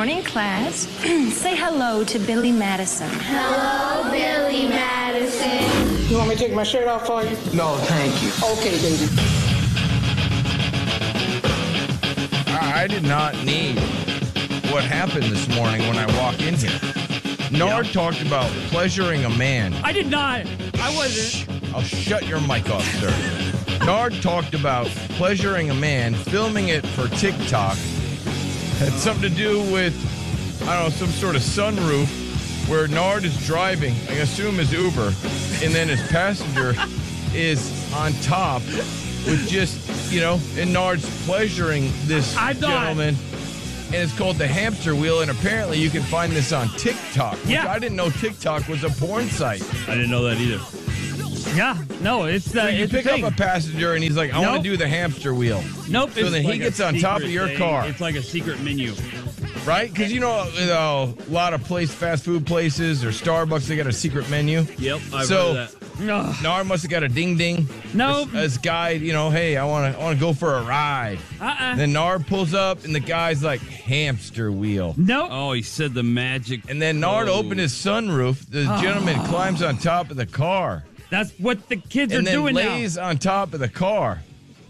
morning, class. Say hello to Billy Madison. Hello, Billy Madison. You want me to take my shirt off for you? No, thank you. Okay, baby. I did not need what happened this morning when I walk in here. Nard talked about pleasuring a man. I did not. I wasn't. I'll shut your mic off, sir. Nard talked about pleasuring a man, filming it for TikTok. Had something to do with, I don't know, some sort of sunroof where Nard is driving, I assume is Uber, and then his passenger is on top with just, and Nard's pleasuring this gentleman. And it's called the hamster wheel, and apparently you can find this on TikTok, which I didn't know TikTok was a porn site. I didn't know that either. Yeah, no, it's so you it's pick up a passenger, and he's like, I want to do the hamster wheel. Nope. So then he gets on top of your car. It's like a secret menu. Right? Because a lot of fast food places or Starbucks, they got a secret menu. Yep, I've heard that. Nard must have got a ding-ding. No. As guide, hey, I want to go for a ride. Then Nard pulls up, and the guy's like, hamster wheel. No. Oh, he said the magic. And then Nard opened his sunroof. The gentleman climbs on top of the car. That's what the kids are doing now. And then lays on top of the car.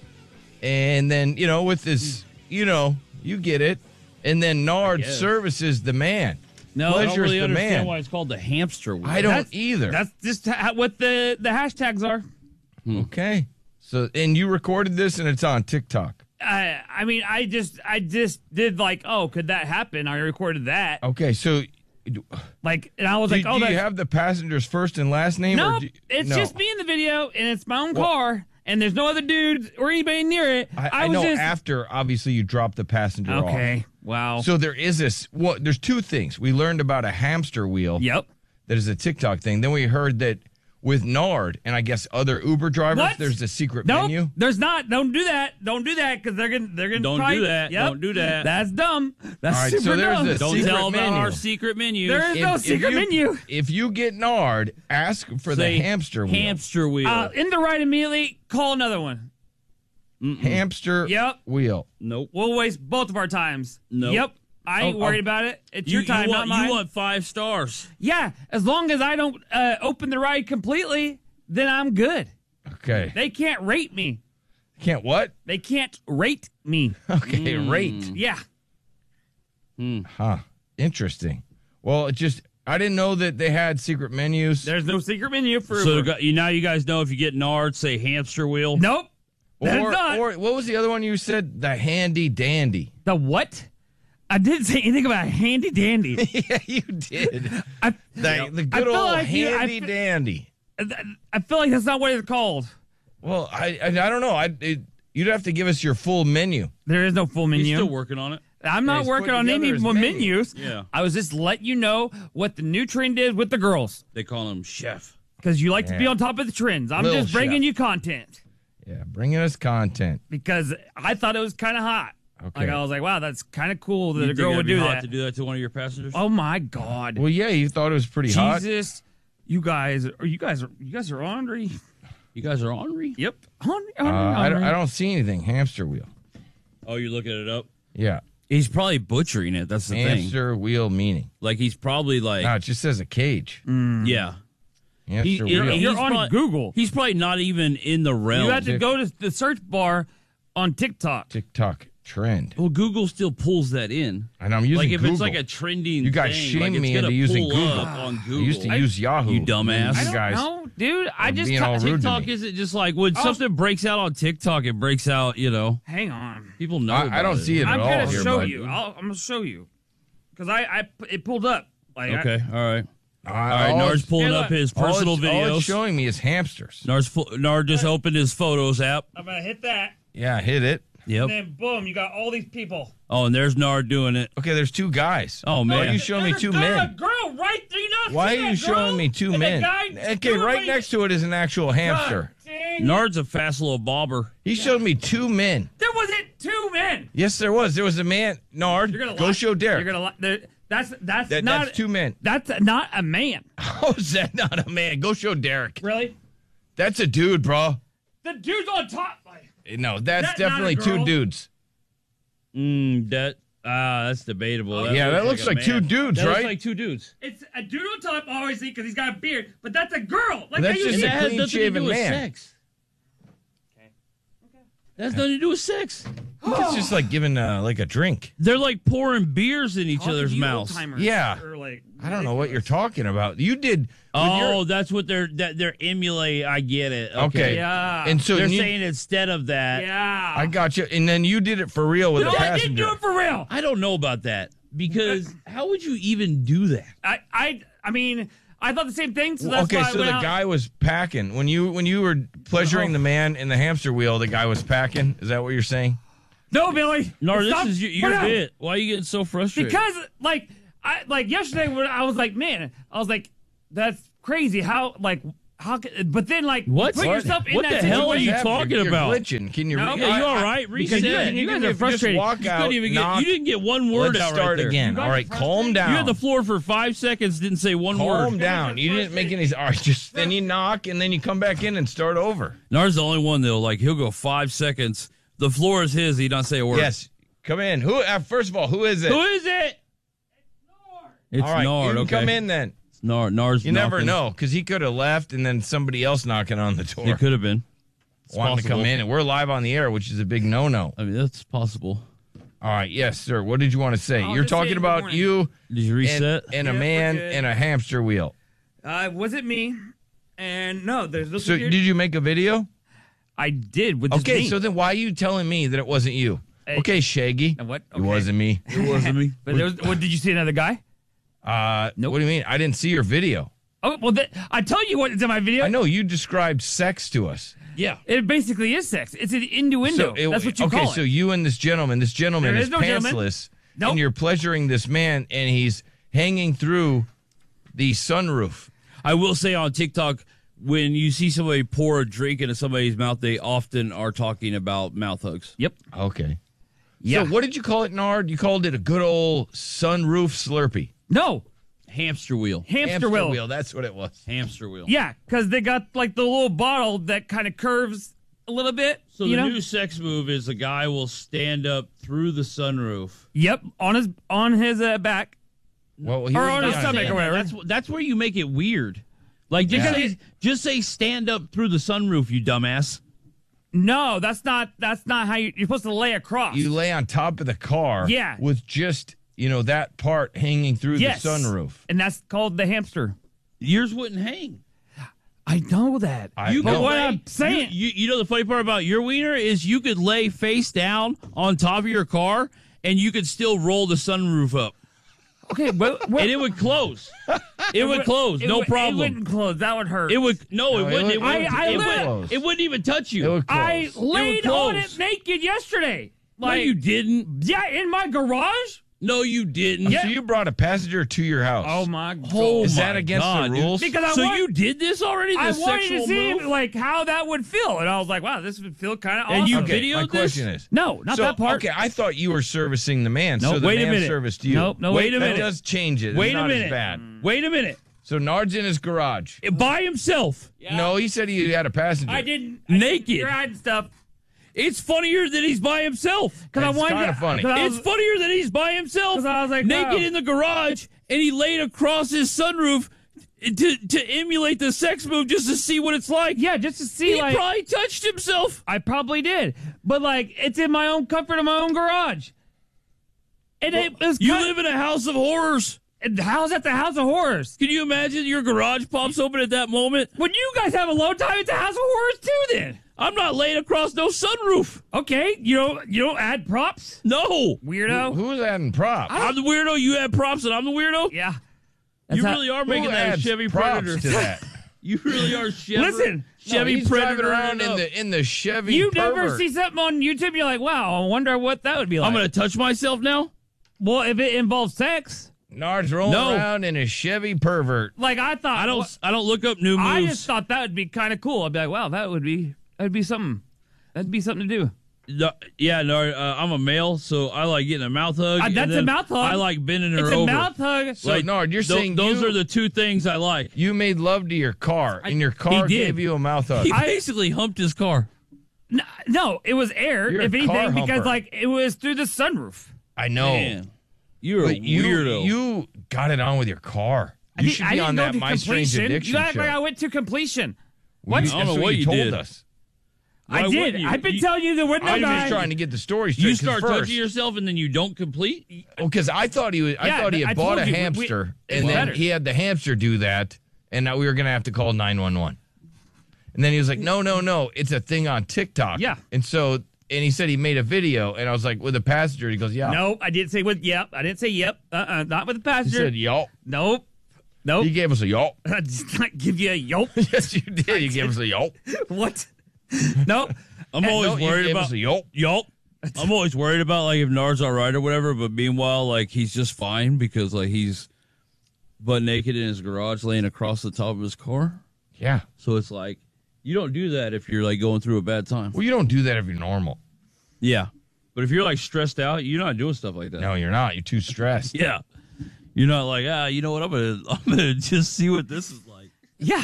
And then, with this, you get it. And then Nard services the man. No, I don't really understand man. why it's called the hamster wheel. I don't either. That's just what the hashtags are. Okay. So, and you recorded this, and it's on TikTok. I mean, I just did could that happen? I recorded that. Okay, so and I was do you have the passenger's first and last name? No, it's just me in the video, and it's my own car, and there's no other dudes or anybody near it. I know after, obviously, you dropped the passenger off. Okay, wow. So there is this, there's two things. We learned about a hamster wheel. Yep. That is a TikTok thing. Then we heard that with Nard, and I guess other Uber drivers, there's a secret menu. Nope, there's not. Don't do that. Don't do that, because they're gonna. Don't do that. Yep. Don't do that. That's dumb. That's all right, super so there's dumb. Don't tell about our secret menu. There is no secret menu. If you get Nard, ask for the hamster wheel. Hamster wheel. In the right immediately. Call another one. Hamster wheel. Nope. We'll waste both of our times. Nope. Yep. I ain't worried about it. It's your time, not mine. You want 5 stars. Yeah, as long as I don't open the ride completely, then I'm good. Okay. They can't rate me. Can't what? They can't rate me. Okay, rate. Yeah. Huh. Interesting. Well, I didn't know that they had secret menus. There's no secret menu for So now you guys know if you get Nard, say hamster wheel. Nope. Or what was the other one you said? The handy dandy. The what? I didn't say anything about handy dandy. Yeah, you did. The good old handy dandy. I feel like that's not what it's called. Well, I don't know. You'd have to give us your full menu. There is no full menu. He's still working on it. I'm not working on any menus. Yeah. I was just letting you know what the new trend is with the girls. They call him chef. Because you like to be on top of the trends. I'm just bringing you content. Yeah, bringing us content. Because I thought it was kind of hot. Okay. I was like, wow, that's kind of cool that a girl would do that. To do that to one of your passengers? Oh my God. Well, yeah, you thought it was pretty hot. Jesus, you guys are ornery. You guys are ornery? Yep. I don't see anything. Hamster wheel. Oh, you're looking it up? Yeah. He's probably butchering it. That's the thing. Hamster wheel meaning. Like he's probably like. No, it just says a cage. Yeah. Hamster wheel. You're on Google. He's probably not even in the realm. You have to go to the search bar on TikTok. TikTok trend. Well, Google still pulls that in. And I'm using if Google. it's like a trending you guys thing, shame me into using Google. On Google. I used to use Yahoo. You dumbass. I don't know, dude. I just TikTok isn't just like when something breaks out on TikTok, it breaks out. Hang on. People know. I don't see it at all. I'm gonna show you. I'm gonna show you because it pulled up. Okay. All right. All right. Nard's pulling up his personal videos. All it's showing me is hamsters. Nard just opened his Photos app. I'm gonna hit that. Yeah, hit it. Yep. And then boom, you got all these people. Oh, and there's Nard doing it. Okay, there's 2 guys. Oh man, why are you showing me 2 men? A girl right there. Why are you showing me 2 men? Okay, right next to it is an actual hamster. Nard's a fast little bobber. He showed me 2 men. There wasn't 2 men. Yes, there was. There was a man. Nard, go show Derek. You're gonna lie. That's not 2 men. That's not a man. How is that not a man? Go show Derek. Really? That's a dude, bro. The dude's on top. No, that's definitely 2 dudes. That That's debatable. Yeah, that looks like two man. dudes, That right? looks like two dudes. It's a dude on top, obviously, because he's got a beard, but that's a girl. Like, That's how you just see- a That has nothing to clean-shaven do with man. sex. That has nothing to do with sex. It's just like giving like a drink. They're like pouring beers in each Talking other's to you mouths. old-timers Yeah. are, like, I don't know what you're talking about. You did. with Oh, your- that's what they're emulating. I get it. okay. Yeah. And so They're you- saying instead of that. Yeah. I got you. And then you did it for real with No, a I passenger. didn't do it for real. I don't know about that because how would you even do that? I mean, I thought the same thing. So that's Okay, why I so went the out. guy was packing when you were pleasuring the man in the hamster wheel. The guy was packing. Is that what you're saying? No, Billy. No, this Stop. is your Put it bit. Why are you getting so frustrated? Because like yesterday when I was like, man, I was like, that's crazy. How but then like What? put yourself in What that the hell situation. are you What's happening? talking You're about? glitching. Can you? No, Yeah, you all right? Because Reset. you guys can are frustrated. Just walk You out. couldn't even knock, you didn't get one word Let's out start right there. again. guys All are right, calm frustrated? down. You had the floor for 5 seconds, didn't say one Calm word. down. You didn't make any. All right, just then you knock and then you come back in and start over. Nars the only one though. Like he'll go 5 seconds. The floor is his. He don't say a word. Yes, come in. Who? First of all, who is it? Who is it? It's all right, Nard. you can Okay. come in then. It's Nard. Nard's You never knocking. know because he could have left and then somebody else knocking on the door. It could have been. It's wanting to come possible. in, and we're live on the air, which is a big no-no. I mean, that's possible. All right, yes, sir. What did you want to say? I'll You're just say talking good about morning. you Did you reset? and a Yeah, man we're good. and a hamster wheel. Was it me? And no, there's this So weird- did you make a video? I did with just Okay, me. so then why are you telling me that it wasn't you? Hey. Okay, Shaggy. What? It Okay. wasn't me. It wasn't me. But there was, what did you see another guy? Nope. What do you mean? I didn't see your video. Oh well, I tell you what is in my video. I know you described sex to us. Yeah. It basically is sex. It's an innuendo. That's what you okay, call it. so you and this gentleman There is is no gentleman. pantsless, Nope. and you're pleasuring this man, and he's hanging through the sunroof. I will say on TikTok, when you see somebody pour a drink into somebody's mouth, they often are talking about mouth hugs. Yep. Okay. Yeah. So what did you call it, Nard? You called it a good old sunroof Slurpee. No. Hamster wheel. Hamster wheel. That's what it was. Hamster wheel. Yeah, because they got like the little bottle that kind of curves a little bit. So you the know? new sex move is a guy will stand up through the sunroof. Yep, on his back. Well, he Or wouldn't on be his stomach his or whatever. That's where you make it weird. Like just say stand up through the sunroof, you dumbass. No, that's not how you're supposed to lay across. You lay on top of the car. Yeah. With just that part hanging through yes. the sunroof. And that's called the hamster. Yours wouldn't hang. I know that. You but know. what I'm saying, You know the funny part about your wiener is you could lay face down on top of your car and you could still roll the sunroof up. okay, but And it would close. It would close, no It problem. wouldn't close. That would hurt. It would it wouldn't. It wouldn't, I it lit- wouldn't, it wouldn't even touch you. It would close. I laid on it close. naked yesterday. No, Like, you didn't. yeah, in my garage. No, you didn't. So you brought a passenger to your house. Oh my god! Oh Is that my against God, the dude. rules? Because So you did this already? I This wanted sexual to see move? like how that would feel, and I was like, wow, this would feel kind of awesome. And you Okay, videoed my this? question is. No, not So, that part. Okay, I thought you were servicing the man. No, so the wait a man minute. serviced you. Nope, no, Wait a That minute. does change it. It's Wait a not as minute. bad. Wait a minute. So Nard's in his garage. By himself. No, he said he had a passenger. I didn't Naked. Hide stuff It's funnier that he's by himself. because I It's wanted. kinda funny. 'cause I was- It's funnier that he's by himself. 'Cause I was like, naked wow. in the garage, and he laid across his sunroof to emulate the sex move just to see what it's like. yeah, just to see. He like, probably touched himself. I probably did, but like, it's in my own comfort in my own garage. And it was. You live in a house of horrors. How's that the House of Horrors? Can you imagine your garage pops open at that moment? When you guys have a low time, it's a House of Horrors too. Then I'm not laying across no sunroof. okay, you don't add props, No. weirdo. Who's adding props? I'm the weirdo. You have props, and I'm the weirdo. Yeah, You That's how- really are Who making that a adds Chevy props Predator. to that? You really are Chevy. Listen, Chevy he's Predator. driving around it up. in the Chevy. you never pervert. see something on YouTube. You're like, wow, I wonder what that would be like. I'm gonna touch myself now. Well, if it involves sex, Nard's rolling No. around in a Chevy pervert. like I thought, I don't look up new moves. I just thought that would be kind of cool. I'd be like, wow, that'd be something. That'd be something to do. No, I'm a male, so I like getting a mouth hug. and That's a then mouth hug. I like bending her It's over. a mouth hug. So, Nard, you're saying those you- are the two things I like. You made love to your car, and your car He did. gave you a mouth hug. He basically humped his car. No, it was air, You're if a car anything, because humper. like it was through the sunroof. I know. Man, you're a But weirdo. you got it on with your car. You should be on that My Strange Addiction You act show. like I went to completion. What? I don't know That's what you told did. us. I Why did. wouldn't you? I've been telling you there was no I'm guy. just trying to get the story straight. You start first, touching yourself and then you don't complete? because I thought he was. I Yeah, thought he I had bought told a you, hamster, it's and then better. he had the hamster do that, and now we were gonna have to call 911. And then he was like, "No, it's a thing on TikTok." Yeah. And he said he made a video, and I was like, "With a passenger?" He goes, "Yeah." No, I didn't say with yep. I didn't say yep. Not with the He passenger. said, "Yup." Nope. He gave us a yup. I did not give you a yelp. Yes, you did. You gave us a yup. What? Nope. I'm always No, you worried gave about us a yup. Yup. I'm always worried about like if Nard's all right or whatever, but meanwhile, like he's just fine because like he's butt naked in his garage laying across the top of his car. Yeah. So it's like you don't do that if you're like going through a bad time. Well, you don't do that if you're normal. Yeah. But if you're like stressed out, you're not doing stuff like that. No, you're not. You're too stressed. Yeah. You're not like, you know what, I'm gonna just see what this is like. Yeah.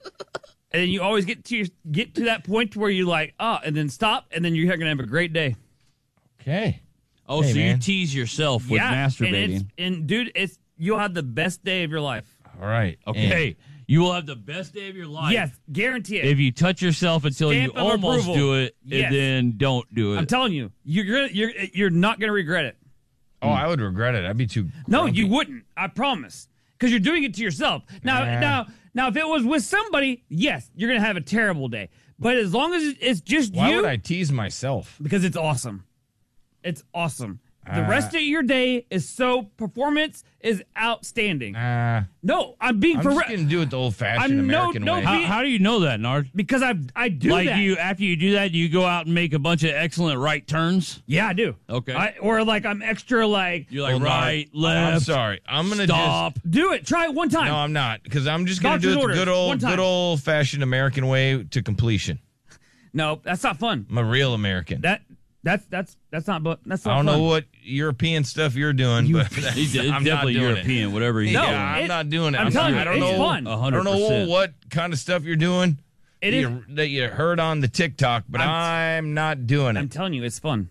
And then you always get to that point where you like, and then stop, and then you're gonna have a great day. Okay. Oh, Hey, so man. you tease yourself with masturbating. And dude, you'll have the best day of your life. All right. Okay. You will have the best day of your life. Yes, guarantee it. If you touch yourself until Stamp you of almost approval. do it, Yes. and then don't do it. I'm telling you, you're not gonna regret it. Oh, I would regret it. I'd be too. No, grumpy. you wouldn't. I promise. Because you're doing it to yourself. Now, if it was with somebody, yes, you're gonna have a terrible day. But as long as it's just Why you, would I tease myself? because it's awesome. It's awesome. The rest of your day performance is outstanding. No, I'm being I'm for just gonna do it the old-fashioned I'm American way. How do you know that, Nard? because I do Like that. after you do that, you go out and make a bunch of excellent right turns. Yeah, I do. Okay. Or like I'm extra like You're like Hold on. right, I'm left. sorry. I'm gonna Stop. do it. Try it one time. No, I'm not, because I'm just gonna do Doctor's it the orders. One time. good old-fashioned American way to completion. No, that's not fun. I'm a real American. That's not. But that's not. I don't fun. know what European stuff you're doing, but He's I'm not definitely doing European, whatever he No, does. Yeah, I'm it- not doing it. I'm telling you, I don't it's know. fun. I don't know 100%. what kind of stuff you're doing It is. that you heard on the TikTok, but I'm not doing I'm it. telling you, it's fun.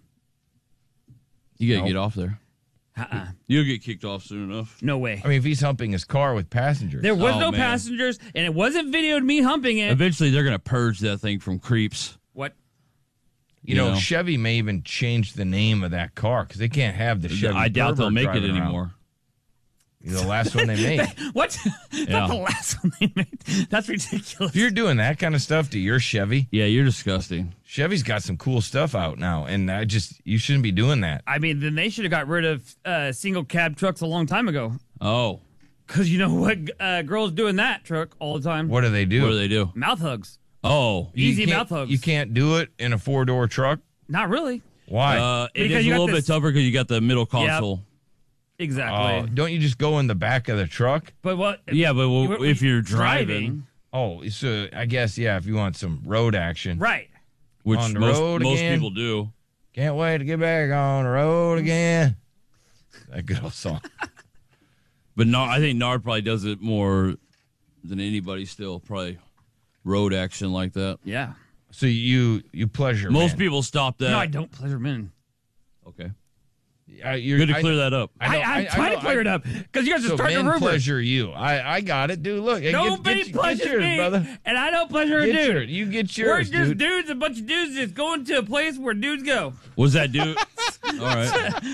You gotta get off there. You'll get kicked off soon enough. No way. I mean, if he's humping his car with passengers. There was Oh, no man. passengers, and it wasn't videoed me humping it. Eventually, they're gonna purge that thing from creeps. What? You know, know. Chevy may even change the name of that car because they can't have the Chevy. I doubt they'll pervert make it driving around. anymore. The last one they made. What? Yeah. Not the last one they made. That's ridiculous. If you're doing that kind of stuff to your Chevy, Yeah, you're disgusting. Chevy's got some cool stuff out now, and you shouldn't be doing that. I mean, then they should have got rid of single cab trucks a long time ago. Oh, Because you know what? Girls doing that truck all the time. What do they do? what do they do? Mouth hugs. Oh, You Easy can't- mouth hugs. You can't do it in a 4-door truck. Not really. Why? it Because is a you got little bit this- tougher because you got the middle console. Exactly. Don't you just go in the back of the truck? But what? Yeah, but if you're driving, Oh, so I guess if you want some road action, right? which On the most road again? people do. Can't wait to get back on the road again. That good old song. But I think Nard probably does it more than anybody still. Probably road action like that. Yeah. So you pleasure Most man. people stop that. No, I don't pleasure men. Okay. You're Good to clear that up. I'm trying to clear it up because you guys are So starting men a rumor. pleasure you. I got it, dude. Look, Nobody get pleasures yours, me, brother. and I don't pleasure a Get dude. yours. You get We're yours, just dude. dudes, a bunch of dudes just going to a place where dudes go. Was that dude? All right.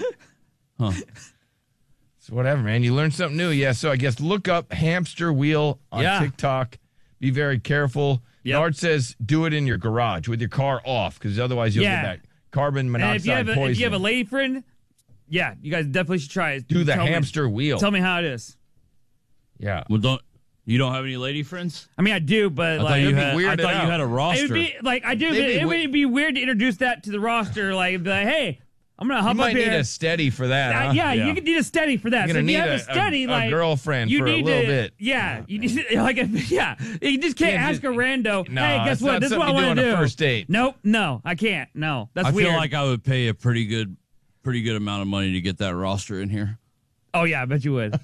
So whatever, man. You learn something new. Yeah. So I guess look up hamster wheel on Yeah. TikTok. Be very careful. Yep. Nard says do it in your garage with your car off because otherwise you'll Yeah. get that carbon And monoxide if you have poisoning. a lady friend, yeah, you guys definitely should try it. do the Tell me- hamster wheel. Tell me how it is. Yeah. Well, you don't have any lady friends? I mean, I do, but I like, thought you it'd be had. I weirded thought you out. had a it roster. would be like I do, but They'd be it would be weird to introduce that to the roster. Like, be like hey, I'm gonna You hop up might here. need a steady for that. Huh? Yeah, Yeah. you could need a steady for that. You're So gonna if you need have a steady, a like girlfriend you for a need little to, bit. Yeah, you need yeah. You just can't Can't ask just- a rando. No, hey, guess that's what? not This is what I something you want do to on do. a first date. Nope, no, I can't. No, that's I weird. feel like I would pay a pretty good amount of money to get that roster in here. Oh, yeah, I bet you would.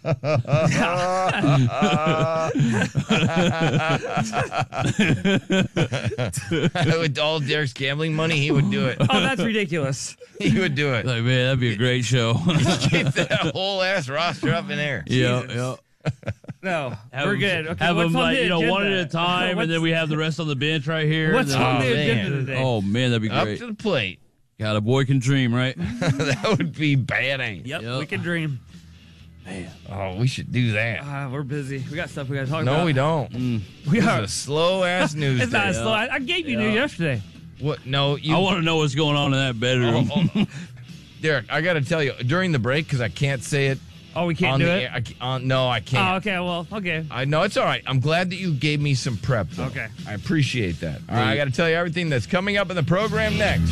With all Derek's gambling money, he would do it. Oh, that's ridiculous. He would do it. Like, man, that'd be a great show. Keep that whole ass roster up in there. Yeah. No, we're good. Okay, have what's them on the agenda? one at a time, and then we have the rest on the bench right here. What's on the agenda man. today? Oh man, that'd be Up great. to the plate. God, a boy can dream, right? That would be badass. Yep, we can dream. Oh, we should do that. We're busy. We got stuff we got to talk about. No, we don't. We This are. is a slow ass news It's not day. slow. I gave you news yesterday. What? No, you. I want to know what's going on in that bedroom. Derek, I got to tell you during the break because I can't say it. Oh, we can't on do the it? air. No, I can't. Oh, okay. Well, okay. I know it's all right. I'm glad that you gave me some prep. Though. Okay. I appreciate that. All right, I got to tell you everything that's coming up in the program next.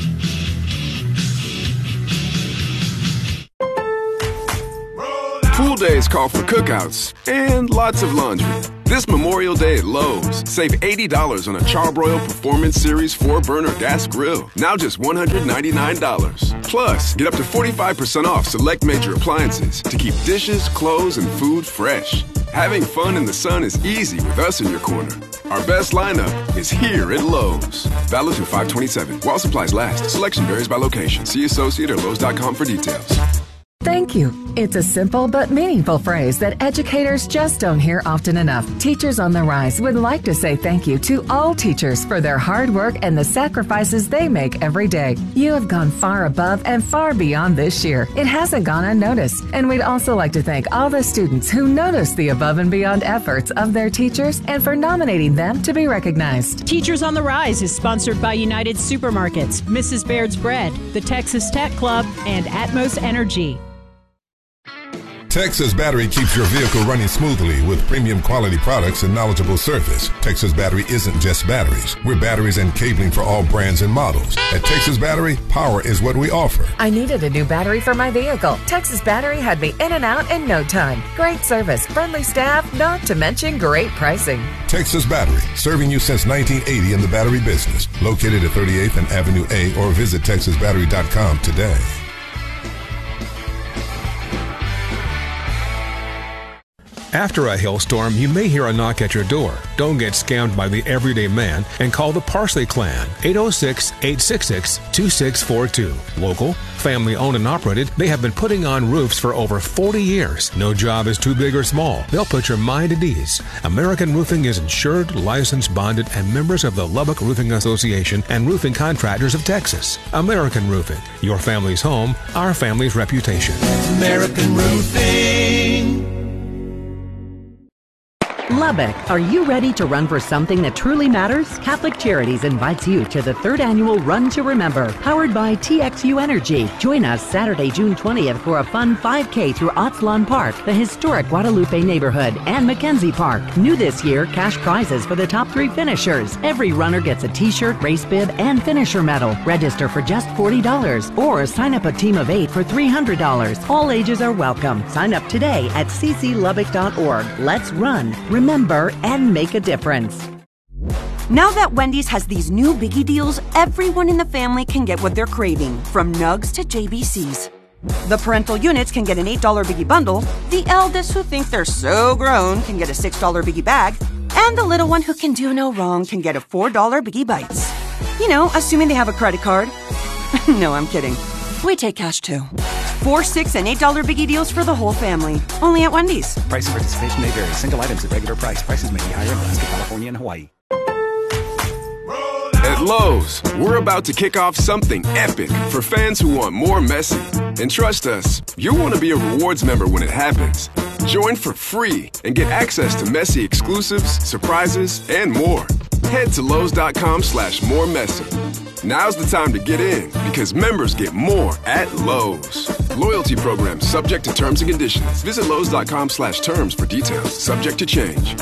Pool days call for cookouts and lots of laundry. This Memorial Day at Lowe's, save $80 on a Charbroil Performance Series 4-burner gas grill. Now just $199. Plus, get up to 45% off select major appliances to keep dishes, clothes, and food fresh. Having fun in the sun is easy with us in your corner. Our best lineup is here at Lowe's. Valid through 5/27. While supplies last. Selection varies by location. See associate or Lowe's.com for details. Thank you. It's a simple but meaningful phrase that educators just don't hear often enough. Teachers on the Rise would like to say thank you to all teachers for their hard work and the sacrifices they make every day. You have gone far above and far beyond this year. It hasn't gone unnoticed. And we'd also like to thank all the students who noticed the above and beyond efforts of their teachers and for nominating them to be recognized. Teachers on the Rise is sponsored by United Supermarkets, Mrs. Baird's Bread, the Texas Tech Club, and Atmos Energy. Texas Battery keeps your vehicle running smoothly with premium quality products and knowledgeable service. Texas Battery isn't just batteries. We're batteries and cabling for all brands and models. At Texas Battery, power is what we offer. I needed a new battery for my vehicle. Texas Battery had me in and out in no time. Great service, friendly staff, not to mention great pricing. Texas Battery, serving you since 1980 in the battery business. Located at 38th and Avenue A or visit TexasBattery.com today. After a hailstorm, you may hear a knock at your door. Don't get scammed by the everyday man and call the Parsley Clan, 806-866-2642. Local, family owned and operated, they have been putting on roofs for over 40 years. No job is too big or small. They'll put your mind at ease. American Roofing is insured, licensed, bonded, and members of the Lubbock Roofing Association and Roofing Contractors of Texas. American Roofing, your family's home, our family's reputation. American Roofing. Lubbock, are you ready to run for something that truly matters? Catholic Charities invites you to the 3rd annual Run to Remember, powered by TXU Energy. Join us Saturday, June 20th for a fun 5K through Otzlawn Park, the historic Guadalupe neighborhood, and Mackenzie Park. New this year, cash prizes for the top 3 finishers. Every runner gets a t-shirt, race bib, and finisher medal. Register for just $40 or sign up a team of 8 for $300. All ages are welcome. Sign up today at cclubbock.org. Let's run, remember, and make a difference. Now that Wendy's has these new biggie deals, everyone in the family can get what they're craving, from nugs to JBCs. The parental units can get an $8 biggie bundle, the eldest who think they're so grown can get a $6 biggie bag, and the little one who can do no wrong can get a $4 biggie bites. You know, assuming they have a credit card. No, I'm kidding. We take cash too. 4, $6, and $8 biggie deals for the whole family. Only at Wendy's. Price and participation may vary. Single items at regular price. Prices may be higher in Alaska, California, and Hawaii. At Lowe's, we're about to kick off something epic for fans who want more Messi. And trust us, you'll want to be a rewards member when it happens. Join for free and get access to Messi exclusives, surprises, and more. Head to Lowe's.com/moremessi. Now's the time to get in because members get more at Lowe's. Loyalty program subject to terms and conditions. Visit Lowe's.com/terms for details. Subject to change.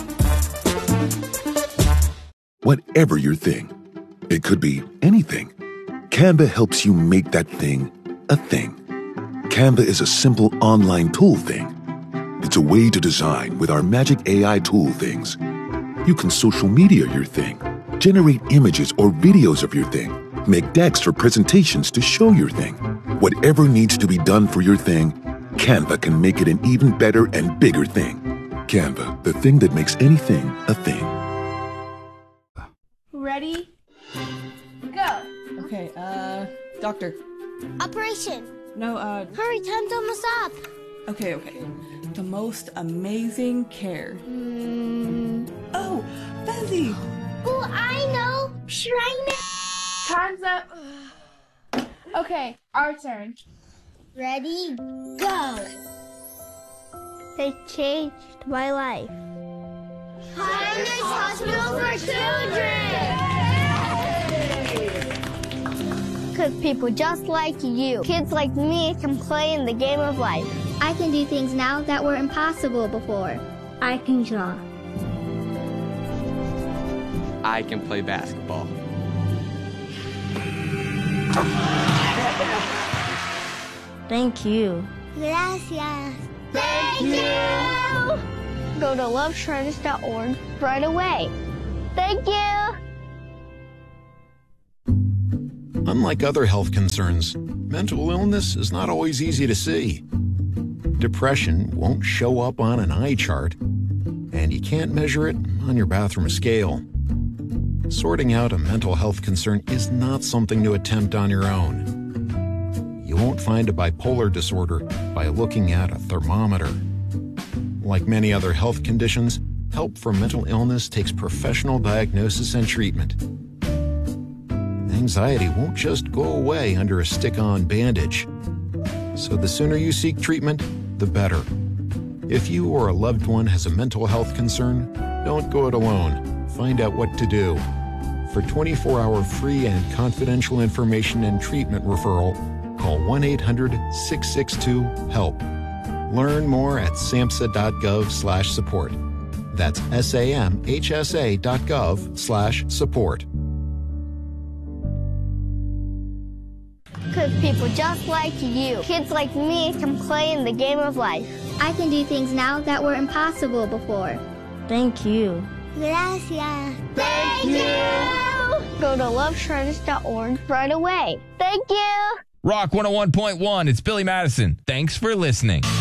Whatever your thing, it could be anything. Canva helps you make that thing a thing. Canva is a simple online tool thing. It's a way to design with our magic AI tool things. You can social media your thing, generate images or videos of your thing, make decks or presentations to show your thing. Whatever needs to be done for your thing, Canva can make it an even better and bigger thing. Canva, the thing that makes anything a thing. Ready? Go. Okay, doctor. Operation. No, Hurry, time's almost up. Okay. The most amazing care. Oh, Fezzy. Oh, I know. Shrine. Time's up. Okay, our turn. Ready? Go. They changed my life. Highness Hospital for Children! Because people just like you, kids like me, can play in the game of life. I can do things now that were impossible before. I can draw. I can play basketball. Thank you. Gracias. Thank you. Go to loveshriners.org right away. Thank you. Unlike other health concerns, mental illness is not always easy to see. Depression won't show up on an eye chart, and you can't measure it on your bathroom scale. Sorting out a mental health concern is not something to attempt on your own. You won't find a bipolar disorder by looking at a thermometer. Like many other health conditions, help for mental illness takes professional diagnosis and treatment. Anxiety won't just go away under a stick-on bandage. So the sooner you seek treatment, the better. If you or a loved one has a mental health concern, don't go it alone. Find out what to do. For 24-hour free and confidential information and treatment referral, call 1-800-662-HELP. Learn more at samhsa.gov/support. That's samhsa.gov/support. Because people just like you, kids like me, can play in the game of life. I can do things now that were impossible before. Thank you. Gracias. Thank you. Go to loveshriners.org right away. Thank you. Rock 101.1. It's Billy Madison. Thanks for listening.